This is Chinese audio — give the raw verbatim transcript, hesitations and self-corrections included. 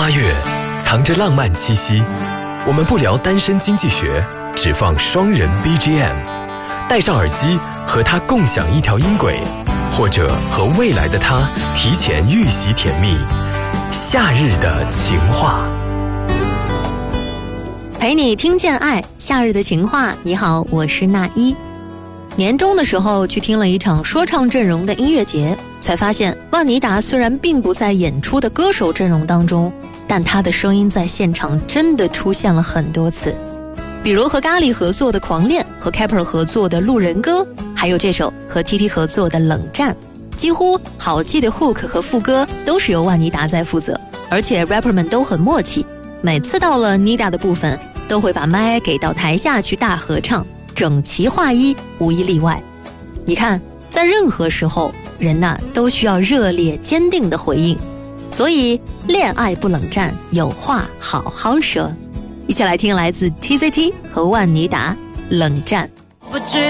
八月藏着浪漫气息，我们不聊单身经济学，只放双人 B G M， 戴上耳机和他共享一条音轨，或者和未来的他提前预习甜蜜。夏日的情话， 陪你听见爱，夏日的情话。你好，我是娜一。年终的时候去听了一场说唱阵容的音乐节，才发现万妮达虽然并不在演出的歌手阵容当中，但她的声音在现场真的出现了很多次，比如和咖喱合作的《狂恋》，和 Kepler 合作的《路人歌》，还有这首和 T T 合作的《冷战》。几乎好记的 hook 和副歌都是由万妮达在负责，而且 rapper 们都很默契，每次到了 Nida 的部分都会把麦给到台下去大合唱，整齐划一，无一例外。你看，在任何时候人呐都需要热烈坚定的回应，所以恋爱不冷战，有话好好说。一起来听来自 T Z T 和万妮达《冷战》。 不知